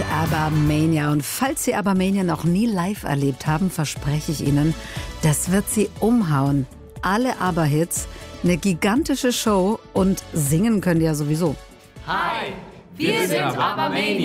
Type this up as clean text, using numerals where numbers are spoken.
ABBA-Mania. Und falls Sie ABBA-Mania noch nie live erlebt haben, verspreche ich Ihnen, das wird Sie umhauen. Alle ABBA-Hits, eine gigantische Show und singen können die ja sowieso. Hi, wir sind ABBA-Mania.